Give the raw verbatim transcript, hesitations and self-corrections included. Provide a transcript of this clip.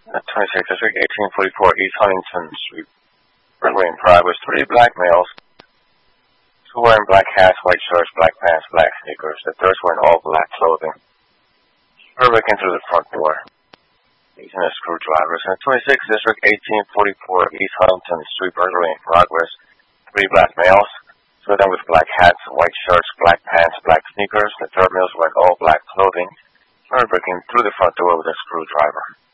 twenty-sixth District, eighteen forty-four East Huntington Street, burglary in progress. Three black males, two wearing black hats, white shirts, black pants, black sneakers. The third wearing all black clothing. They're breaking through the front door using a screwdriver. In twenty-sixth District, eighteen forty-four East Huntington Street, burglary in progress. Three black males, two of them with black hats, white shirts, black pants, black sneakers. The third male is wearing all black clothing. They're breaking through the front door with a screwdriver.